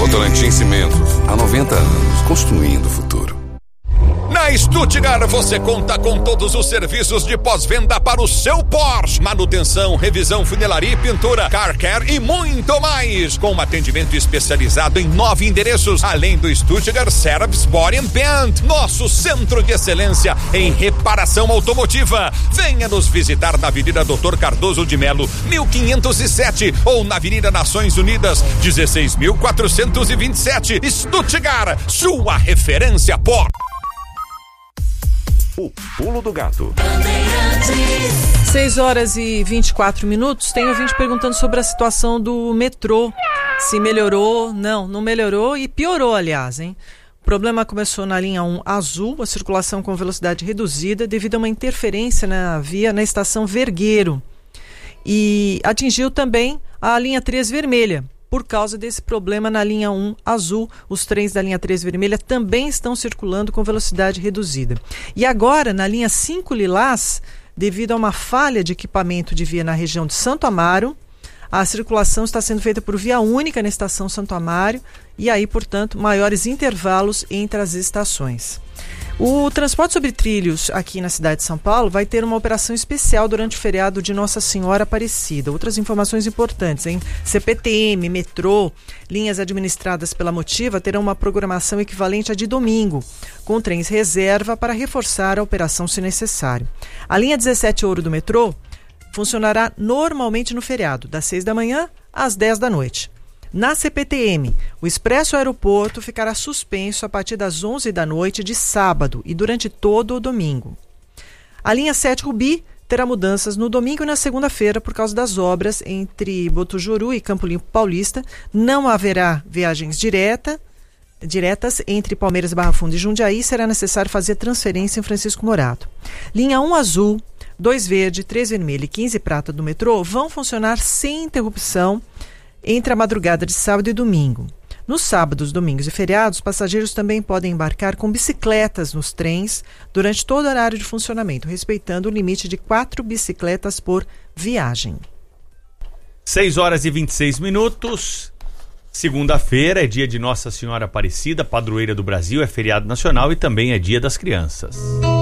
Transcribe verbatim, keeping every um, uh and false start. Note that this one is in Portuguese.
Votorantim Cimentos, há noventa anos, construindo o futuro. Na Stuttgart você conta com todos os serviços de pós-venda para o seu Porsche. Manutenção, revisão, funilaria e pintura, car care e muito mais. Com um atendimento especializado em nove endereços, além do Stuttgart Service Body and Paint, nosso centro de excelência em reparação automotiva. Venha nos visitar na Avenida doutor Cardoso de Melo, mil quinhentos e sete, ou na Avenida Nações Unidas, dezesseis mil quatrocentos e vinte e sete. Stuttgart, sua referência Porsche. O Pulo do Gato. seis horas e vinte e quatro minutos. Tem ouvinte perguntando sobre a situação do metrô. Se melhorou. Não, não melhorou e piorou, aliás, hein? O problema começou na linha um azul, a circulação com velocidade reduzida devido a uma interferência na via na estação Vergueiro. E atingiu também a linha três vermelha. Por causa desse problema na linha um azul, os trens da linha três vermelha também estão circulando com velocidade reduzida. E agora, na linha cinco lilás, devido a uma falha de equipamento de via na região de Santo Amaro, a circulação está sendo feita por via única na estação Santo Amaro e aí, portanto, maiores intervalos entre as estações. O transporte sobre trilhos aqui na cidade de São Paulo vai ter uma operação especial durante o feriado de Nossa Senhora Aparecida. Outras informações importantes, hein? C P T M, metrô, linhas administradas pela Motiva terão uma programação equivalente à de domingo, com trens reserva para reforçar a operação se necessário. A linha dezessete Ouro do metrô funcionará normalmente no feriado, das seis da manhã às dez da noite. Na C P T M, o Expresso Aeroporto ficará suspenso a partir das onze da noite de sábado e durante todo o domingo. A linha sete Rubi terá mudanças no domingo e na segunda-feira por causa das obras entre Botujuru e Campo Limpo Paulista. Não haverá viagens direta, diretas entre Palmeiras, Barra Funda e Jundiaí. Será necessário fazer transferência em Francisco Morato. Linha um azul, dois verde, três vermelho e quinze prata do metrô vão funcionar sem interrupção entre a madrugada de sábado e domingo. Nos sábados, domingos e feriados, passageiros também podem embarcar com bicicletas nos trens durante todo o horário de funcionamento, respeitando o limite de quatro bicicletas por viagem. seis horas e vinte e seis minutos. Segunda-feira é dia de Nossa Senhora Aparecida, padroeira do Brasil, é feriado nacional e também é dia das crianças.